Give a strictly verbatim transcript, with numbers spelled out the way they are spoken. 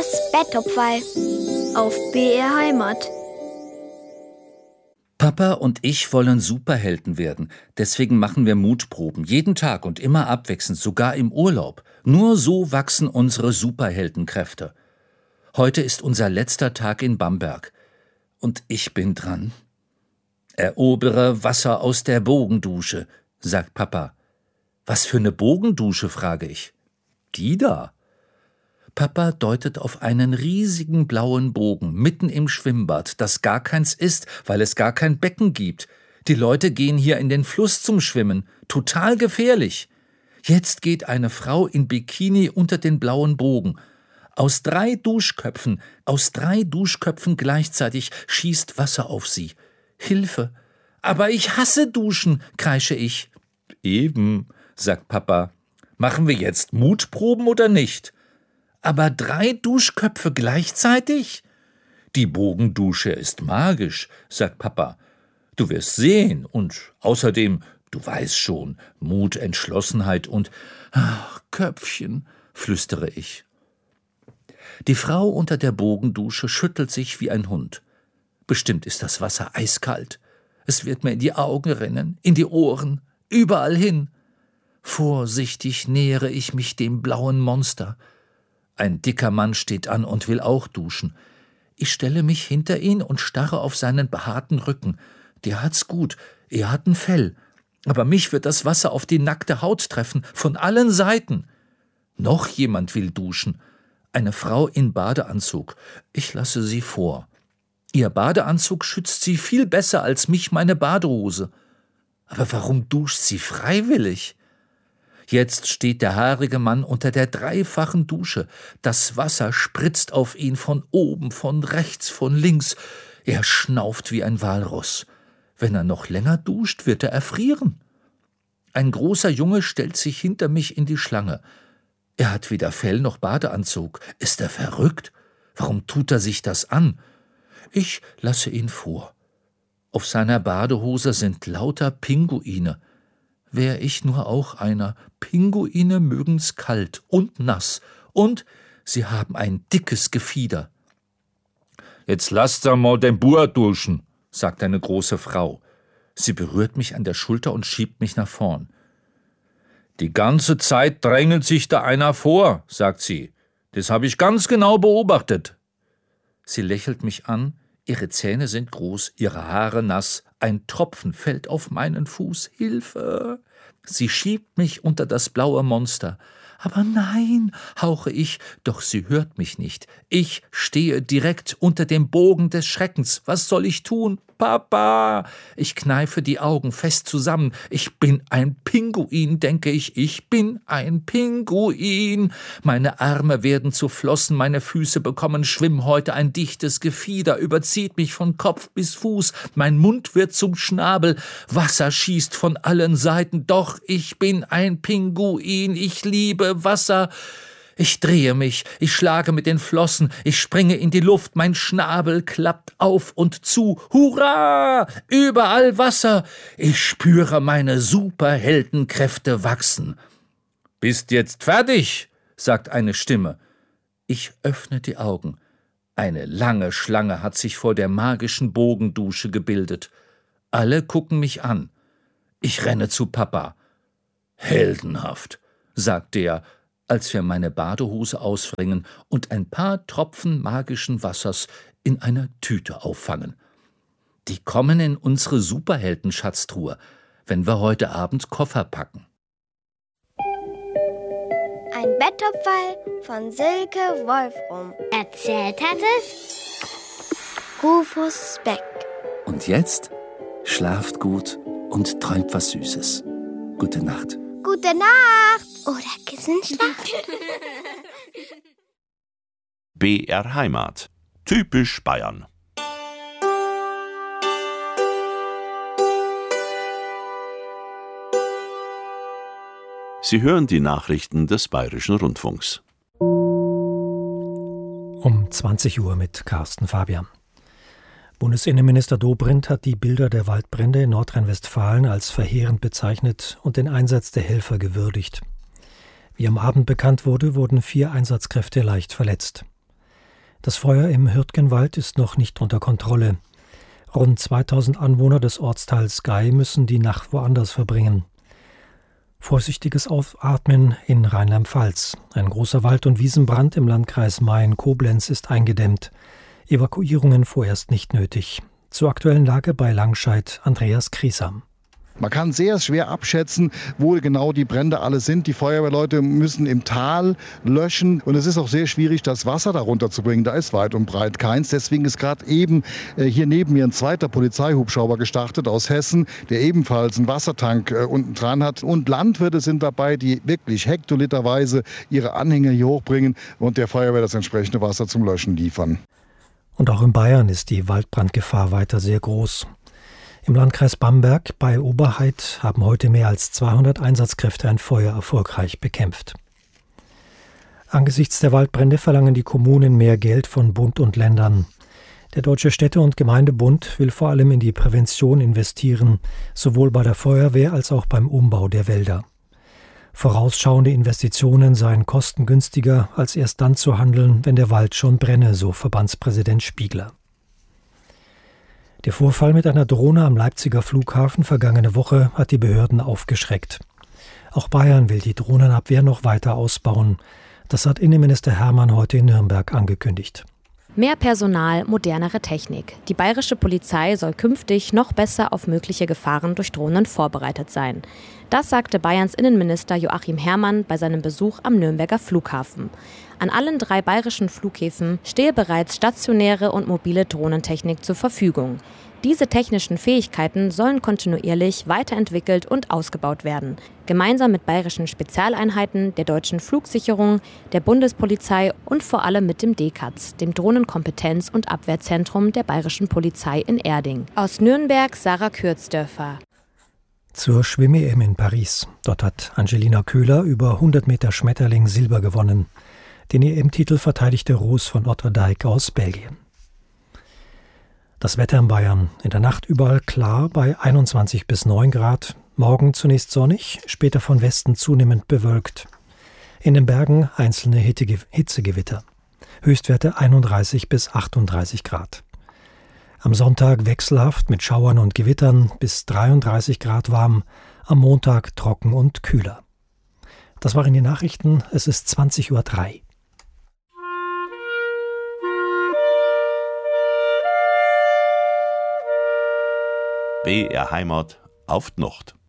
Papas Betthupferl auf B R Heimat. Papa und ich wollen Superhelden werden. Deswegen machen wir Mutproben. Jeden Tag und immer abwechselnd, sogar im Urlaub. Nur so wachsen unsere Superheldenkräfte. Heute ist unser letzter Tag in Bamberg. Und ich bin dran. Erobere Wasser aus der Bogendusche, sagt Papa. Was für eine Bogendusche, frage ich. Die da. Papa deutet auf einen riesigen blauen Bogen mitten im Schwimmbad, das gar keins ist, weil es gar kein Becken gibt. Die Leute gehen hier in den Fluss zum Schwimmen. Total gefährlich. Jetzt geht eine Frau in Bikini unter den blauen Bogen. Aus drei Duschköpfen, aus drei Duschköpfen gleichzeitig schießt Wasser auf sie. Hilfe! Aber ich hasse Duschen, kreische ich. Eben, sagt Papa. Machen wir jetzt Mutproben oder nicht? Aber drei Duschköpfe gleichzeitig? Die Bogendusche ist magisch, sagt Papa. Du wirst sehen und außerdem, du weißt schon, Mut, Entschlossenheit und ach, Köpfchen, flüstere ich. Die Frau unter der Bogendusche schüttelt sich wie ein Hund. Bestimmt ist das Wasser eiskalt. Es wird mir in die Augen rinnen, in die Ohren, überall hin. Vorsichtig nähere ich mich dem blauen Monster. Ein dicker Mann steht an und will auch duschen. Ich stelle mich hinter ihn und starre auf seinen behaarten Rücken. Der hat's gut, er hat ein Fell. Aber mich wird das Wasser auf die nackte Haut treffen, von allen Seiten. Noch jemand will duschen. Eine Frau in Badeanzug. Ich lasse sie vor. Ihr Badeanzug schützt sie viel besser als mich meine Badehose. Aber warum duscht sie freiwillig? Jetzt steht der haarige Mann unter der dreifachen Dusche. Das Wasser spritzt auf ihn von oben, von rechts, von links. Er schnauft wie ein Walross. Wenn er noch länger duscht, wird er erfrieren. Ein großer Junge stellt sich hinter mich in die Schlange. Er hat weder Fell noch Badeanzug. Ist er verrückt? Warum tut er sich das an? Ich lasse ihn vor. Auf seiner Badehose sind lauter Pinguine. Wär ich nur auch einer. Pinguine mögen's kalt und nass. Und sie haben ein dickes Gefieder. Jetzt lasst er mal den Bur duschen, sagt eine große Frau. Sie berührt mich an der Schulter und schiebt mich nach vorn. Die ganze Zeit drängelt sich da einer vor, sagt sie. Das habe ich ganz genau beobachtet. Sie lächelt mich an, ihre Zähne sind groß, ihre Haare nass, ein Tropfen fällt auf meinen Fuß. Hilfe! Sie schiebt mich unter das blaue Monster. Aber nein, hauche ich, doch sie hört mich nicht. Ich stehe direkt unter dem Bogen des Schreckens. Was soll ich tun? Papa! Ich kneife die Augen fest zusammen. Ich bin ein Pinguin, denke ich. Ich bin ein Pinguin. Meine Arme werden zu Flossen, meine Füße bekommen Schwimmhäute, ein dichtes Gefieder überzieht mich von Kopf bis Fuß. Mein Mund wird zum Schnabel. Wasser schießt von allen Seiten. Doch ich bin ein Pinguin. Ich liebe Wasser. Ich drehe mich, ich schlage mit den Flossen, ich springe in die Luft, mein Schnabel klappt auf und zu. Hurra! Überall Wasser! Ich spüre meine Superheldenkräfte wachsen. »Bist jetzt fertig?« sagt eine Stimme. Ich öffne die Augen. Eine lange Schlange hat sich vor der magischen Bogendusche gebildet. Alle gucken mich an. Ich renne zu Papa. »Heldenhaft«, sagt der, als wir meine Badehose auswringen und ein paar Tropfen magischen Wassers in einer Tüte auffangen. Die kommen in unsere Superheldenschatztruhe, wenn wir heute Abend Koffer packen. Ein Betthupferl von Silke Wolfrum. Erzählt hat es Rufus Beck. Und jetzt schlaft gut und träumt was Süßes. Gute Nacht. Gute Nacht oder Kissenschlacht. B R Heimat. Typisch Bayern. Sie hören die Nachrichten des Bayerischen Rundfunks. Um zwanzig Uhr mit Carsten Fabian. Bundesinnenminister Dobrindt hat die Bilder der Waldbrände in Nordrhein-Westfalen als verheerend bezeichnet und den Einsatz der Helfer gewürdigt. Wie am Abend bekannt wurde, wurden vier Einsatzkräfte leicht verletzt. Das Feuer im Hürtgenwald ist noch nicht unter Kontrolle. Rund zweitausend Anwohner des Ortsteils Gei müssen die Nacht woanders verbringen. Vorsichtiges Aufatmen in Rheinland-Pfalz. Ein großer Wald- und Wiesenbrand im Landkreis Mayen-Koblenz ist eingedämmt. Evakuierungen vorerst nicht nötig. Zur aktuellen Lage bei Langscheid Andreas Kriesam. Man kann sehr schwer abschätzen, wo genau die Brände alle sind. Die Feuerwehrleute müssen im Tal löschen und es ist auch sehr schwierig, das Wasser darunter zu bringen. Da ist weit und breit keins. Deswegen ist gerade eben äh, hier neben mir ein zweiter Polizeihubschrauber gestartet aus Hessen, der ebenfalls einen Wassertank äh, unten dran hat. Und Landwirte sind dabei, die wirklich hektoliterweise ihre Anhänger hier hochbringen und der Feuerwehr das entsprechende Wasser zum Löschen liefern. Und auch in Bayern ist die Waldbrandgefahr weiter sehr groß. Im Landkreis Bamberg bei Oberhaid haben heute mehr als zweihundert Einsatzkräfte ein Feuer erfolgreich bekämpft. Angesichts der Waldbrände verlangen die Kommunen mehr Geld von Bund und Ländern. Der Deutsche Städte- und Gemeindebund will vor allem in die Prävention investieren, sowohl bei der Feuerwehr als auch beim Umbau der Wälder. Vorausschauende Investitionen seien kostengünstiger, als erst dann zu handeln, wenn der Wald schon brenne, so Verbandspräsident Spiegler. Der Vorfall mit einer Drohne am Leipziger Flughafen vergangene Woche hat die Behörden aufgeschreckt. Auch Bayern will die Drohnenabwehr noch weiter ausbauen. Das hat Innenminister Hermann heute in Nürnberg angekündigt. Mehr Personal, modernere Technik. Die bayerische Polizei soll künftig noch besser auf mögliche Gefahren durch Drohnen vorbereitet sein. Das sagte Bayerns Innenminister Joachim Herrmann bei seinem Besuch am Nürnberger Flughafen. An allen drei bayerischen Flughäfen stehe bereits stationäre und mobile Drohnentechnik zur Verfügung. Diese technischen Fähigkeiten sollen kontinuierlich weiterentwickelt und ausgebaut werden. Gemeinsam mit bayerischen Spezialeinheiten, der deutschen Flugsicherung, der Bundespolizei und vor allem mit dem D K A Z, dem Drohnenkompetenz- und Abwehrzentrum der bayerischen Polizei in Erding. Aus Nürnberg Sarah Kürzdörfer. Zur Schwimm-E M in Paris. Dort hat Angelina Köhler über hundert Meter Schmetterling Silber gewonnen. Den E M-Titel verteidigte Roos von Otterdijk aus Belgien. Das Wetter in Bayern. In der Nacht überall klar bei einundzwanzig bis neun Grad. Morgen zunächst sonnig, später von Westen zunehmend bewölkt. In den Bergen einzelne Hitzegewitter. Höchstwerte einunddreißig bis achtunddreißig Grad. Am Sonntag wechselhaft mit Schauern und Gewittern bis dreiunddreißig Grad warm. Am Montag trocken und kühler. Das waren die Nachrichten. Es ist zwanzig Uhr drei. B R Heimat auf die Nacht.